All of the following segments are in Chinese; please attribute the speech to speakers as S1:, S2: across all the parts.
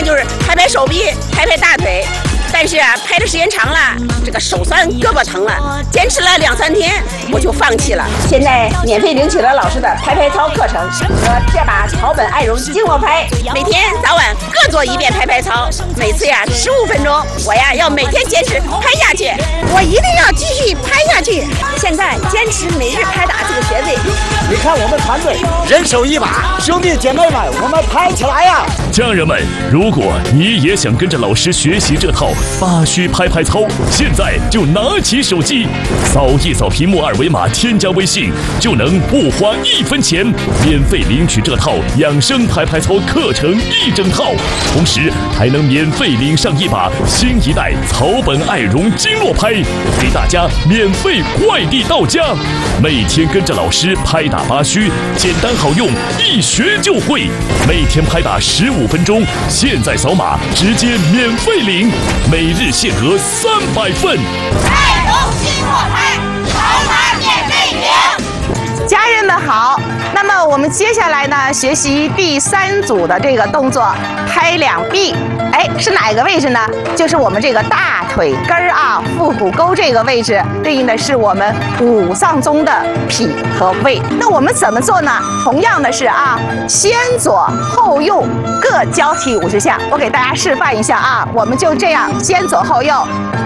S1: 就是拍拍手臂，拍拍大腿。但是啊，拍的时间长了，这个手酸胳膊疼了，坚持了2、3天，我就放弃了。现在免费领取了老师的拍拍操课程和这把草本爱绒经络拍，每天早晚各做1遍拍拍操，每次呀15分钟。我呀要每天坚持拍下去，我一定要继续拍下去。现在坚持每日拍打这个穴位。
S2: 你看我们团队人手一把，兄弟姐妹们，我们拍起来呀！
S3: 家人们，如果你也想跟着老师学习这套8虚拍拍操，现在就拿起手机，扫一扫屏幕2维码，添加微信，就能不花1分钱，免费领取这套养生拍拍操课程1整套，同时还能免费领上一把新一代草本爱绒经络拍，给大家免费快递到家。每天跟着老师拍打8虚，简单好用，一学就会。每天拍打15分钟，现在扫码直接免费领，每日限额300份。
S4: 爱绒经络拍，扫码免费领。
S5: 家人们好，那么我们接下来呢，学习第3组的这个动作，拍两臂。是哪个位置呢？就是我们这个大腿根儿啊，腹股沟这个位置，对应的是我们5脏中的脾和胃。那我们怎么做呢？同样的是啊，先左后右各交替50下。我给大家示范一下啊，我们就这样先左后右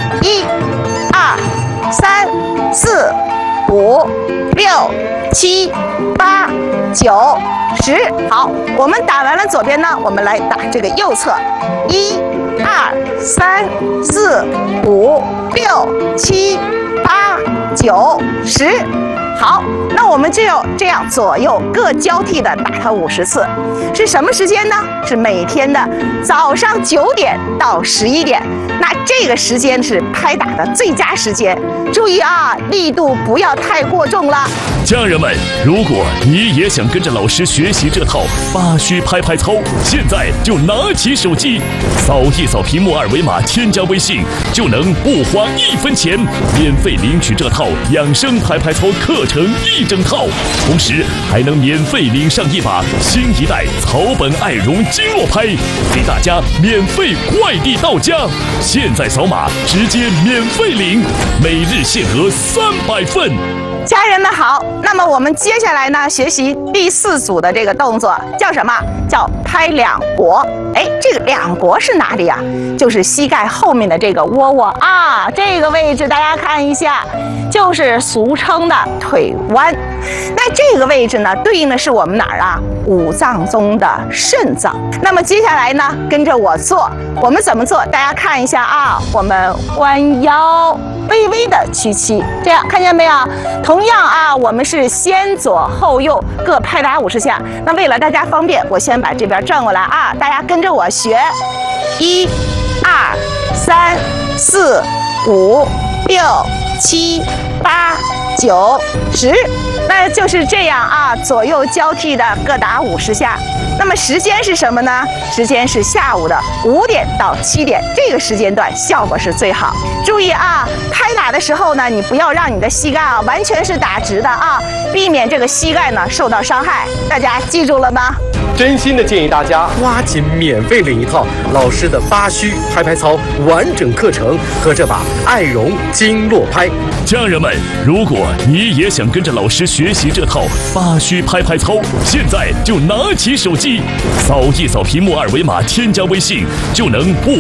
S5: ，1、2、3、4、5、6、7、8、9、10。好，我们打完了左边呢，我们来打这个右侧，1、2、3、4、5、6、7、8、9、10。好，那我们就这样左右各交替的打它50次，是什么时间呢？是每天的早上9点到11点，那这个时间是拍打的最佳时间。注意啊，力度不要太过重了。
S3: 家人们，如果你也想跟着老师学习这套8虚拍拍操，现在就拿起手机，扫一扫屏幕2维码，添加微信，就能不花1分钱，免费领取这套养生拍拍操课程1整套，同时还能免费领上一把新一代草本爱绒经络拍，给大家免费快递到家。现在扫码直接免费领，每日限额300份。
S5: 家人们好，那么我们接下来呢，学习第4组的这个动作，叫什么？叫拍两国。这个两国是哪里啊？就是膝盖后面的这个窝窝啊，这个位置大家看一下，就是俗称的腿弯。那这个位置呢，对应的是我们哪儿啊？5脏中的肾脏。那么接下来呢，跟着我做，我们怎么做？大家看一下啊，我们弯腰，微微的屈膝，这样看见没有？同样啊，我们是先左后右各拍打50下。那为了大家方便，我先把这边转过来啊，大家跟着我学，1、2、3、4、5、6、7、8、9、10。那就是这样啊，左右交替的各打50下。那么时间是什么呢？时间是下午的5点到7点，这个时间段效果是最好。注意啊，拍打的时候呢，你不要让你的膝盖啊完全是打直的啊，避免这个膝盖呢受到伤害。大家记住了吗？
S6: 真心的建议大家抓紧免费领一套老师的8虚拍拍操完整课程和这把爱绒经络拍。
S3: 家人们，如果你也想跟着老师学习这套8虚拍拍操，现在就拿起手机，扫一扫屏幕2维码，添加微信，就能不